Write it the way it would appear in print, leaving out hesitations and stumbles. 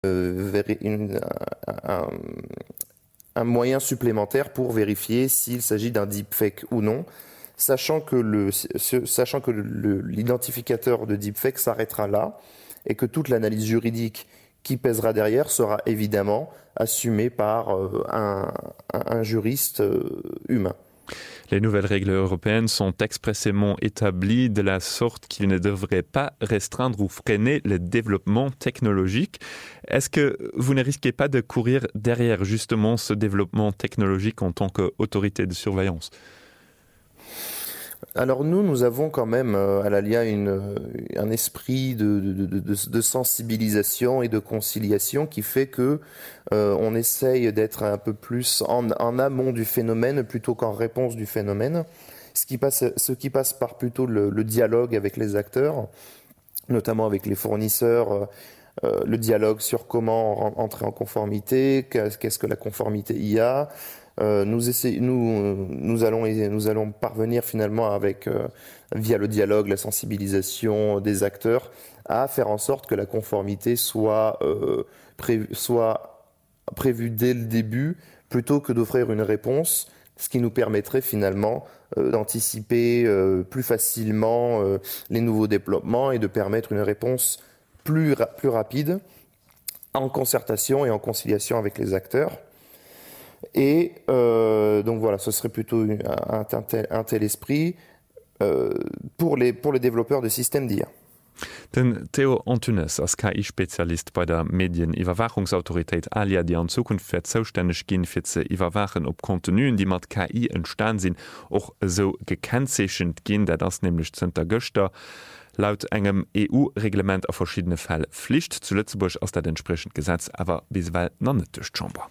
un moyen supplémentaire pour vérifier s'il s'agit d'un deepfake ou non, sachant que l'identificateur de deepfake s'arrêtera là et que toute l'analyse juridique qui pèsera derrière sera évidemment assumée par un juriste humain. Les nouvelles règles européennes sont expressément établies de la sorte qu'ils ne devraient pas restreindre ou freiner le développement technologique. Est-ce que vous ne risquez pas de courir derrière justement ce développement technologique en tant qu'autorité de surveillance ? Alors nous avons quand même à l'ALIA un esprit de sensibilisation et de conciliation qui fait que on essaye d'être un peu plus en amont du phénomène plutôt qu'en réponse du phénomène, ce qui passe par plutôt le dialogue avec les acteurs, notamment avec les fournisseurs, le dialogue sur comment entrer en conformité, qu'est-ce que la conformité IA. Nous allons parvenir finalement via le dialogue, la sensibilisation des acteurs, à faire en sorte que la conformité soit prévue dès le début, plutôt que d'offrir une réponse, ce qui nous permettrait finalement d'anticiper plus facilement les nouveaux développements et de permettre une réponse plus rapide, en concertation et en conciliation avec les acteurs. Et donc voilà, ce serait plutôt un tel esprit pour les développeurs de systèmes d'IA. Den Theo Antunes als KI-Spezialist bei der Medieniwwerwachungsautorität ALIA, die an Zukunft wird zuständig gehen für zu überwachen, ob Kontinuen, die mit KI entstanden sind, auch so gekennzeichnet gehen, der das nämlich Zter Göster laut engem EU-Reglement auf verschiedene Fälle Pflicht. Zu Lützeburg aus der entsprechend Gesetz, aber bisweilen noch nicht durch Chamber.